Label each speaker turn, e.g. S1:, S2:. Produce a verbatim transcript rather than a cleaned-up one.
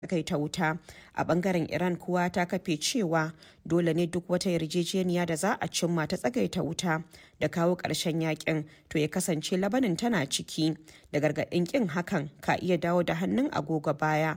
S1: tsagaita wuta. A bangaren Iran kuwa ta kafe cewa dole ne duk wata yarjejeniya da za a cimma ta tsagaita wuta da kawo ƙarshen yakin to ya kasance Labanin tana ciki, da gargaɗin ƙin hakan ka iya dawo da hannun agogo baya